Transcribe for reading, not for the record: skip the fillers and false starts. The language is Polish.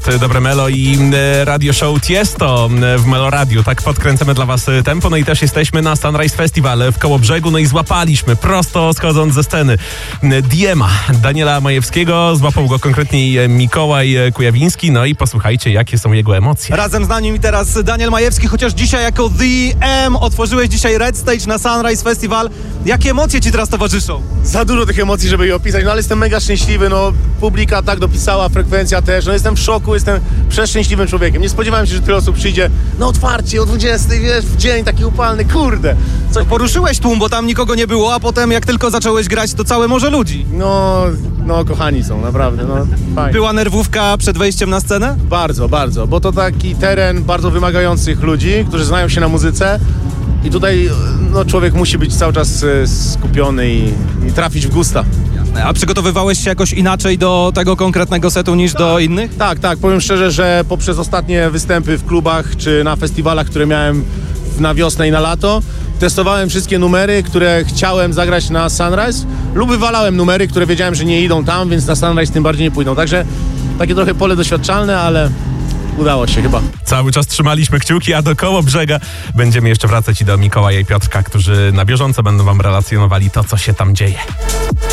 jest dobre Melo i radio show Tiesto w Melo Radio. Tak podkręcamy dla was tempo. No i też jesteśmy na Sunrise Festival w Kołobrzegu. No i złapaliśmy, prosto schodząc ze sceny, DM-a Daniela Majewskiego. Złapał go konkretnie Mikołaj Kujawiński. No i posłuchajcie, jakie są jego emocje. Razem z nami teraz Daniel Majewski, chociaż dzisiaj jako The M otworzyłeś dzisiaj Red Stage na Sunrise Festival. Jakie emocje ci teraz towarzyszą? Za dużo tych emocji, żeby je opisać, no ale jestem mega szczęśliwy, no publika tak dopisała, frekwencja też, no jestem w szoku, jestem przeszczęśliwym człowiekiem. Nie spodziewałem się, że tyle osób przyjdzie na otwarcie o 20, wiesz, w dzień taki upalny, kurde. No, poruszyłeś tłum, bo tam nikogo nie było, a potem jak tylko zacząłeś grać, to całe morze ludzi. No kochani są, naprawdę, no fajnie. Była nerwówka przed wejściem na scenę? Bardzo, bardzo, bo to taki teren bardzo wymagających ludzi, którzy znają się na muzyce. I tutaj no, człowiek musi być cały czas skupiony i trafić w gusta. A przygotowywałeś się jakoś inaczej do tego konkretnego setu niż do innych? Tak, powiem szczerze, że poprzez ostatnie występy w klubach czy na festiwalach, które miałem na wiosnę i na lato, testowałem wszystkie numery, które chciałem zagrać na Sunrise lub wywalałem numery, które wiedziałem, że nie idą tam, więc na Sunrise tym bardziej nie pójdą. Także takie trochę pole doświadczalne, ale udało się chyba. Cały czas trzymaliśmy kciuki, a do Kołobrzega będziemy jeszcze wracać i do Mikołaja i Piotrka, którzy na bieżąco będą wam relacjonowali to, co się tam dzieje.